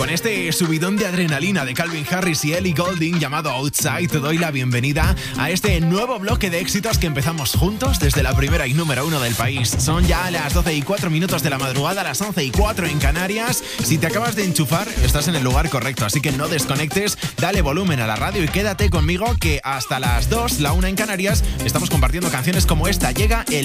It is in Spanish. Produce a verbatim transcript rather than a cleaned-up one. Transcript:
Con este subidón de adrenalina de Calvin Harris y Ellie Goulding llamado Outside, te doy la bienvenida a este nuevo bloque de éxitos que empezamos juntos desde la primera y número uno del país. Son ya las doce y cuatro minutos de la madrugada, las once y cuatro en Canarias. Si te acabas de enchufar, estás en el lugar correcto, así que no desconectes, dale volumen a la radio y quédate conmigo que hasta las dos, la una en Canarias, estamos compartiendo canciones como esta. Llega el